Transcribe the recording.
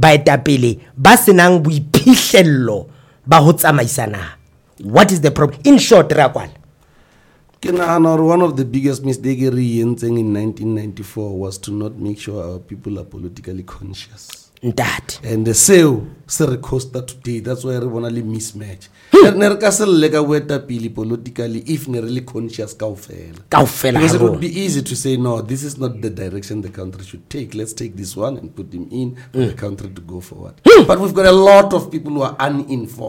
baetapele ba senang boiphihlello ba ho tsamaisana. What is the problem? In short, Rakwala. One of the biggest mistakes in 1994 was to not make sure our people are politically conscious. That. And the sale, Costa today, that's why everyone mismatch. Politically, if they're really conscious, because it would be easy to say, no, this is not the direction the country should take. Let's take this one and put him in for the country to go forward. But we've got a lot of people who are uninformed.